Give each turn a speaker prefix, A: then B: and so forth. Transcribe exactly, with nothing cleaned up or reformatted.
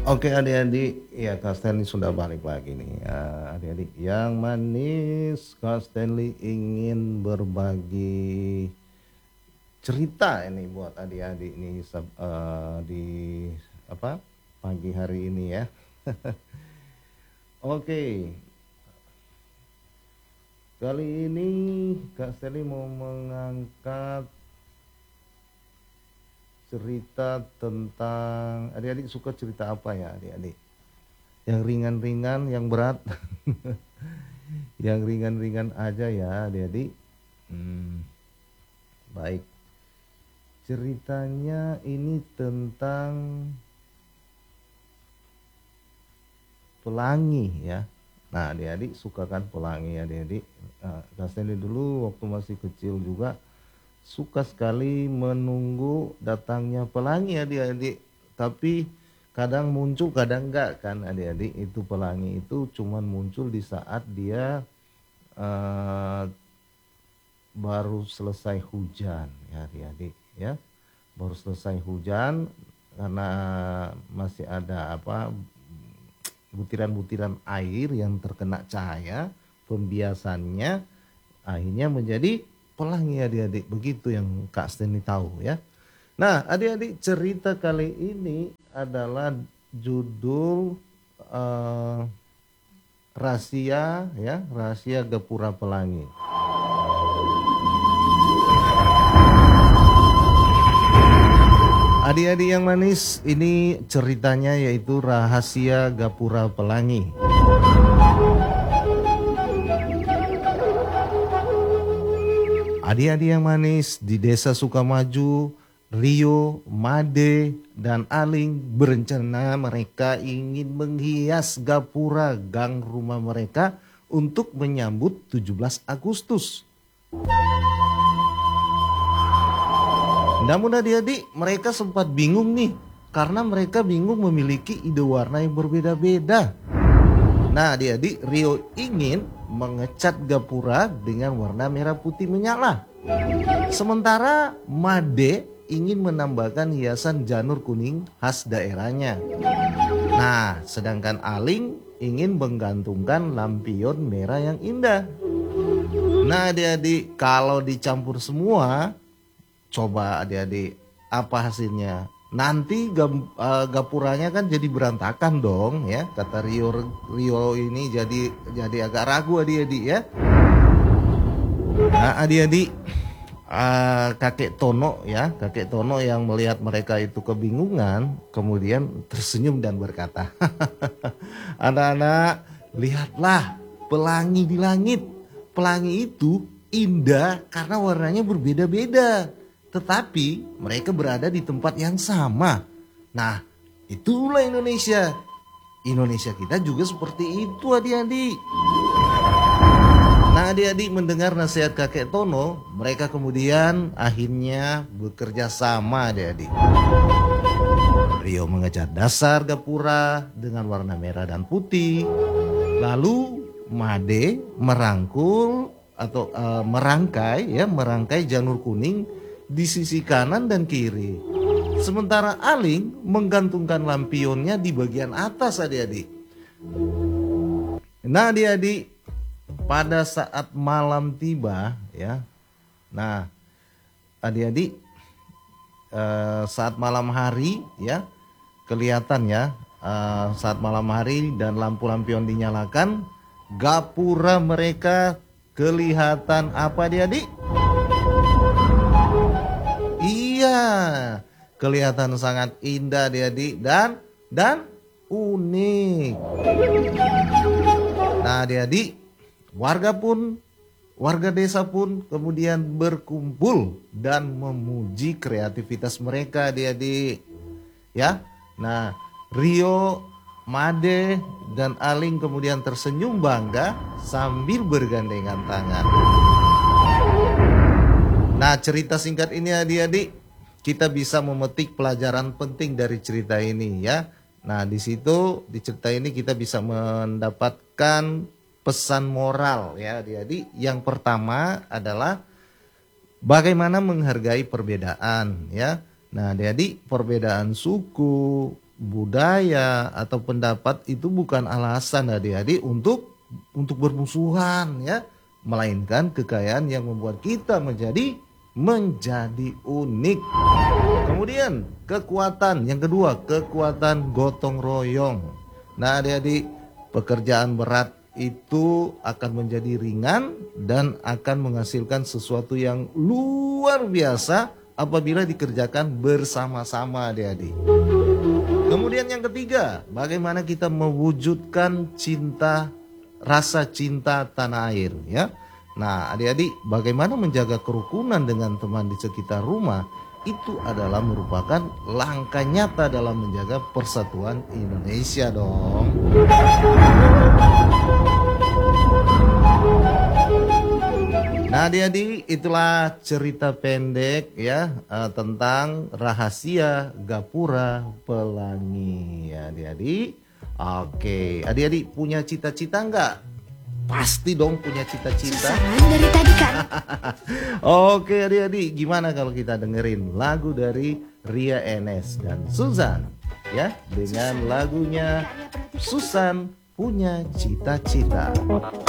A: Oke adik-adik, ya Kak Stanley sudah balik lagi nih. Uh, adik-adik yang manis, Kak Stanley ingin berbagi cerita ini buat adik-adik nih uh, di apa pagi hari ini ya. Oke, kali ini Kak Stanley mau mengangkat cerita tentang, adik-adik suka cerita apa ya adik-adik? Yang ringan-ringan, yang berat? Yang ringan-ringan aja ya adik-adik. Hmm, baik. Ceritanya ini tentang pelangi ya. Nah adik-adik suka kan pelangi adik-adik? Nah, Kak dulu waktu masih kecil juga suka sekali menunggu datangnya pelangi adik-adik. Tapi kadang muncul kadang enggak kan adik-adik. Itu pelangi itu cuman muncul di saat dia uh, baru selesai hujan ya adik-adik ya. Baru selesai hujan karena masih ada apa butiran-butiran air yang terkena cahaya pembiasannya akhirnya menjadi pelangi adik-adik. Begitu yang Kak Stanley tahu ya. Nah adik-adik, cerita kali ini adalah judul uh, rahasia ya, rahasia Gapura Pelangi. Adik-adik yang manis, ini ceritanya yaitu rahasia Gapura Pelangi. Adik-adik yang manis, di desa Sukamaju, Rio, Made, dan Aling berencana mereka ingin menghias gapura gang rumah mereka untuk menyambut tujuh belas Agustus. Namun adik-adik, mereka sempat bingung nih, karena mereka bingung memiliki ide warna yang berbeda-beda. Nah adik-adik, Rio ingin mengecat gapura dengan warna merah putih menyala. Sementara Made ingin menambahkan hiasan janur kuning khas daerahnya. Nah, sedangkan Aling ingin menggantungkan lampion merah yang indah. Nah adik-adik, kalau dicampur semua, coba adik-adik apa hasilnya? Nanti gapuranya kan jadi berantakan dong ya, kata Rio. Rio ini jadi jadi agak ragu adik-adik ya. Nah adik-adik, uh, kakek Tono ya, kakek Tono yang melihat mereka itu kebingungan kemudian tersenyum dan berkata, anak-anak, lihatlah pelangi di langit. Pelangi itu indah karena warnanya berbeda-beda, tetapi mereka berada di tempat yang sama. Nah, itulah Indonesia. Indonesia kita juga seperti itu adik-adik. Nah adik-adik, mendengar nasihat kakek Tono, mereka kemudian akhirnya bekerja sama adik-adik. Rio mengecat dasar gapura dengan warna merah dan putih. Lalu Made merangkul atau uh, merangkai ya, merangkai janur kuning di sisi kanan dan kiri. Sementara Aling menggantungkan lampionnya di bagian atas adik-adik. Nah adik-adik, pada saat malam tiba ya. Nah adik-adik, uh, saat malam hari ya, kelihatan ya, uh, saat malam hari dan lampu lampion dinyalakan, gapura mereka kelihatan apa adik-adik? Iya, kelihatan sangat indah adik-adik dan dan unik. Nah adik-adik, warga pun warga desa pun kemudian berkumpul dan memuji kreativitas mereka adik-adik. Ya. Nah, Rio, Made, dan Aling kemudian tersenyum bangga sambil bergandengan tangan. Nah cerita singkat ini adik-adik, kita bisa memetik pelajaran penting dari cerita ini ya. Nah di situ, di cerita ini kita bisa mendapatkan pesan moral ya adik-adik. Yang pertama adalah bagaimana menghargai perbedaan ya. Nah adik-adik, perbedaan suku, budaya atau pendapat itu bukan alasan adik-adik untuk untuk bermusuhan ya, melainkan kekayaan yang membuat kita menjadi menjadi unik. Kemudian kekuatan yang kedua, kekuatan gotong royong. Nah adik-adik, pekerjaan berat itu akan menjadi ringan dan akan menghasilkan sesuatu yang luar biasa apabila dikerjakan bersama-sama adik-adik. Kemudian yang ketiga, bagaimana kita mewujudkan cinta, rasa cinta tanah air ya. Nah adik-adik, bagaimana menjaga kerukunan dengan teman di sekitar rumah itu adalah merupakan langkah nyata dalam menjaga persatuan Indonesia dong. Nah adik-adik, itulah cerita pendek ya uh, tentang rahasia Gapura Pelangi ya adik-adik. Oke, adik-adik punya cita-cita enggak? Pasti dong punya cita-cita.
B: Dari tadi kan.
A: Oke adik-adik, gimana kalau kita dengerin lagu dari Ria Enes dan Susan ya, dengan lagunya Susan Punya Cita-Cita.